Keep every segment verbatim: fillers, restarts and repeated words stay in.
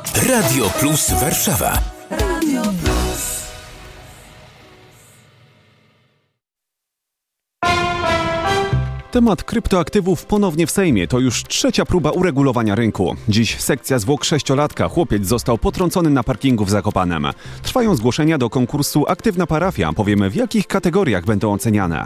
Radio Plus Warszawa. Radio Plus. Temat kryptoaktywów ponownie w Sejmie. To już trzecia próba uregulowania rynku. Dziś sekcja zwłok sześciolatka. Chłopiec został potrącony na parkingu w Zakopanem. Trwają zgłoszenia do konkursu Aktywna Parafia. Powiemy, w jakich kategoriach będą oceniane.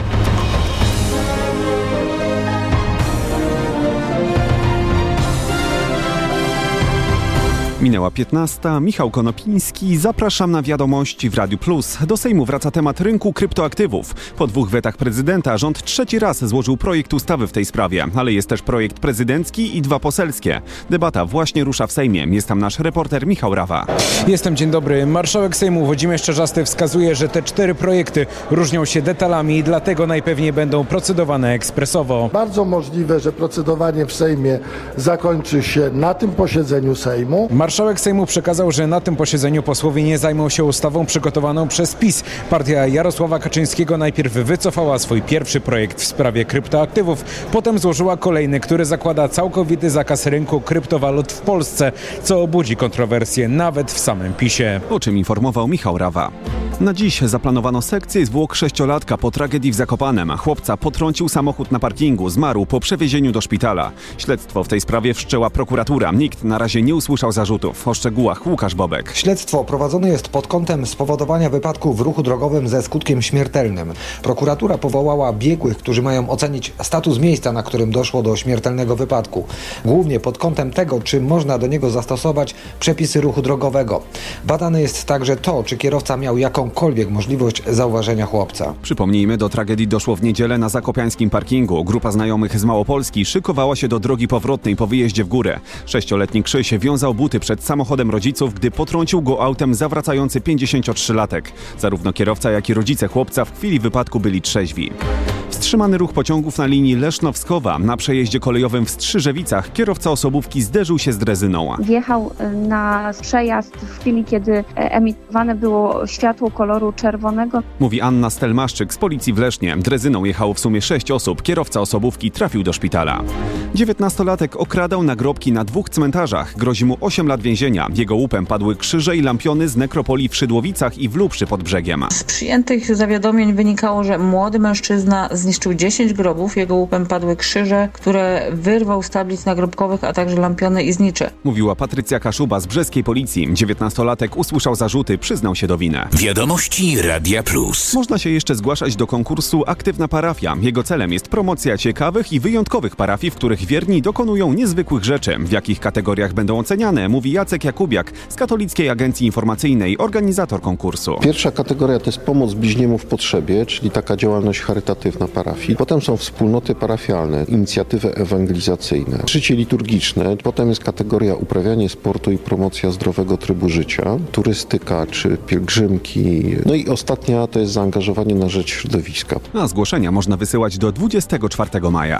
Minęła piętnasta. Michał Konopiński. Zapraszam na wiadomości w Radiu Plus. Do Sejmu wraca temat rynku kryptoaktywów. Po dwóch wetach prezydenta rząd trzeci raz złożył projekt ustawy w tej sprawie, ale jest też projekt prezydencki i dwa poselskie. Debata właśnie rusza w Sejmie. Jest tam nasz reporter Michał Rawa. Jestem, dzień dobry. Marszałek Sejmu Włodzimierz Czarzasty wskazuje, że te cztery projekty różnią się detalami i dlatego najpewniej będą procedowane ekspresowo. Bardzo możliwe, że procedowanie w Sejmie zakończy się na tym posiedzeniu Sejmu. Marszałek Sejmu przekazał, że na tym posiedzeniu posłowie nie zajmą się ustawą przygotowaną przez PiS. Partia Jarosława Kaczyńskiego najpierw wycofała swój pierwszy projekt w sprawie kryptoaktywów, potem złożyła kolejny, który zakłada całkowity zakaz rynku kryptowalut w Polsce, co obudzi kontrowersje nawet w samym PiSie. O czym informował Michał Rawa. Na dziś zaplanowano sekcję zwłok sześciolatka po tragedii w Zakopanem. Chłopca potrącił samochód na parkingu, zmarł po przewiezieniu do szpitala. Śledztwo w tej sprawie wszczęła prokuratura. Nikt na razie nie usłyszał zarzutów. O szczegółach Łukasz Bobek. Śledztwo prowadzone jest pod kątem spowodowania wypadku w ruchu drogowym ze skutkiem śmiertelnym. Prokuratura powołała biegłych, którzy mają ocenić status miejsca, na którym doszło do śmiertelnego wypadku. Głównie pod kątem tego, czy można do niego zastosować przepisy ruchu drogowego. Badane jest także to, czy kierowca miał jakąkolwiek możliwość zauważenia chłopca. Przypomnijmy, do tragedii doszło w niedzielę na zakopiańskim parkingu. Grupa znajomych z Małopolski szykowała się do drogi powrotnej po wyjeździe w górę. Sześcioletni Krzyś wiązał buty przed samochodem rodziców, gdy potrącił go autem zawracający pięćdziesięciotrzylatek. Zarówno kierowca, jak i rodzice chłopca w chwili wypadku byli trzeźwi. Wstrzymany ruch pociągów na linii Leszno-Wskowa. Na przejeździe kolejowym w Strzyżewicach kierowca osobówki zderzył się z drezyną. Wjechał na przejazd w chwili, kiedy emitowane było światło koloru czerwonego. Mówi Anna Stelmaszczyk z policji w Lesznie. Drezyną jechało w sumie sześć osób. Kierowca osobówki trafił do szpitala. dziewiętnastolatek okradał nagrobki na dwóch cmentarzach. Grozi mu osiem lat więzienia. Jego łupem padły krzyże i lampiony z nekropolii w Szydłowicach i w Lubrzy pod brzegiem. Z przyjętych zawiadomień wynikało, że młody mężczyzna zniszczył dziesięć grobów. Jego łupem padły krzyże, które wyrwał z tablic nagrobkowych, a także lampiony i znicze. Mówiła Patrycja Kaszuba z brzeskiej policji. dziewiętnastolatek usłyszał zarzuty, przyznał się do winy. Wiadomości Radia Plus. Można się jeszcze zgłaszać do konkursu Aktywna Parafia. Jego celem jest promocja ciekawych i wyjątkowych parafii, w których wierni dokonują niezwykłych rzeczy. W jakich kategoriach będą oceniane, mówi Jacek Jakubiak z Katolickiej Agencji Informacyjnej, organizator konkursu. Pierwsza kategoria to jest pomoc bliźniemu w potrzebie, czyli taka działalność charytatywna parafii. Potem są wspólnoty parafialne, inicjatywy ewangelizacyjne, życie liturgiczne. Potem jest kategoria uprawianie sportu i promocja zdrowego trybu życia, turystyka czy pielgrzymki. No i ostatnia to jest zaangażowanie na rzecz środowiska. A zgłoszenia można wysyłać do dwudziestego czwartego maja.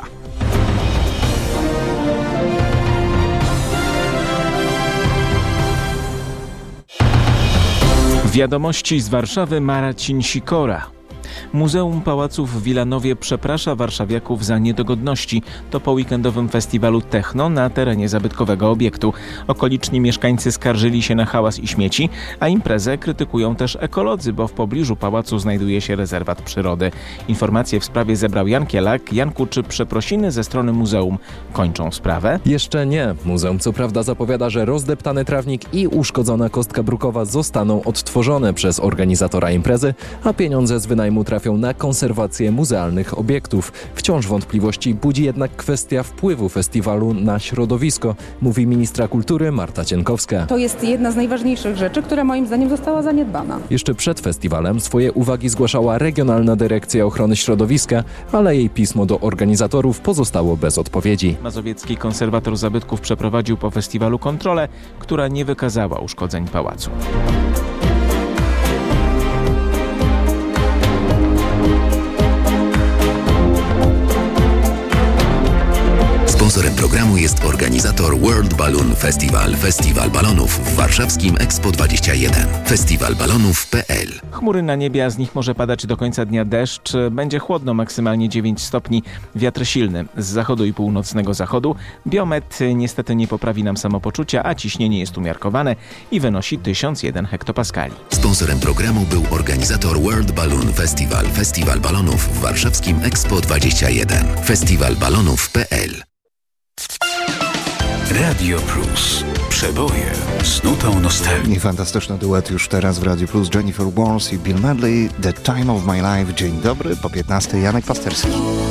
Wiadomości z Warszawy, Marcin Sikora. Muzeum Pałaców w Wilanowie przeprasza warszawiaków za niedogodności. To po weekendowym festiwalu Techno na terenie zabytkowego obiektu. Okoliczni mieszkańcy skarżyli się na hałas i śmieci, a imprezę krytykują też ekolodzy, bo w pobliżu pałacu znajduje się rezerwat przyrody. Informacje w sprawie zebrał Jan Kielak. Janku, czy przeprosiny ze strony muzeum kończą sprawę? Jeszcze nie. Muzeum co prawda zapowiada, że rozdeptany trawnik i uszkodzona kostka brukowa zostaną odtworzone przez organizatora imprezy, a pieniądze z wynajmu trafią na konserwację muzealnych obiektów. Wciąż wątpliwości budzi jednak kwestia wpływu festiwalu na środowisko, mówi ministra kultury Marta Cienkowska. To jest jedna z najważniejszych rzeczy, która moim zdaniem została zaniedbana. Jeszcze przed festiwalem swoje uwagi zgłaszała Regionalna Dyrekcja Ochrony Środowiska, ale jej pismo do organizatorów pozostało bez odpowiedzi. Mazowiecki konserwator zabytków przeprowadził po festiwalu kontrolę, która nie wykazała uszkodzeń pałacu. Sponsorem programu jest organizator World Balloon Festival. Festiwal balonów w warszawskim Expo dwadzieścia jeden. festiwal balonów kropka p l. Chmury na niebie, a z nich może padać do końca dnia deszcz. Będzie chłodno, maksymalnie dziewięć stopni. Wiatr silny z zachodu i północnego zachodu. Biomet niestety nie poprawi nam samopoczucia, a ciśnienie jest umiarkowane i wynosi tysiąc jeden hektopaskali. Sponsorem programu był organizator World Balloon Festival. Festiwal balonów w warszawskim Expo dwadzieścia jeden. festiwal balonów kropka p l. Radio Plus. Przeboje z nutą nostalgii. I fantastyczny duet już teraz w Radio Plus. Jennifer Warnes i Bill Medley. The Time of My Life. Dzień dobry, po piętnastej Janek Pasterski.